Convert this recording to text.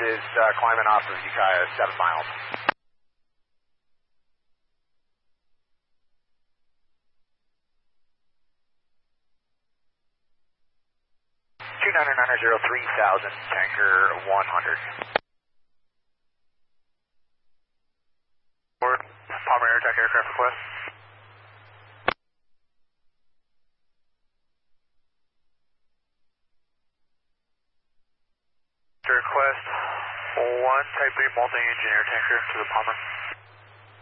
is climbing off of Ukiah 7 miles. 29903,000, tanker 100. Board, Palmer Air Attack aircraft request. Request 1 Type 3 multi-engine air tanker to the Palmer.